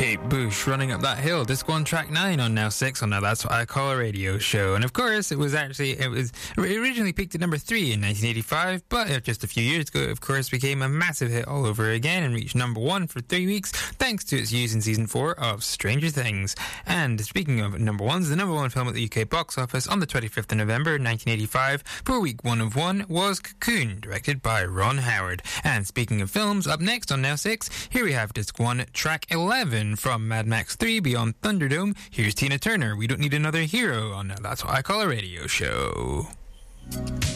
Kate Bush running up that hill. Disc 1, track 9 on Now 6 on Now That's What I Call a Radio Show. And of course, it originally peaked at number 3 in 1985, but just a few years ago, it of course became a massive hit all over again and reached number 1 for 3 weeks, thanks to its use in season 4 of Stranger Things. And speaking of number 1s, the number 1 film at the UK box office on the 25th of November 1985 for week 1 of 1 was Cocoon, directed by Ron Howard. And speaking of films, up next on Now 6, here we have disc 1, track 11 from Mad Max 3 Beyond Thunderdome. Here's Tina Turner, We Don't Need Another Hero on Now That's What I Call a Radio Show.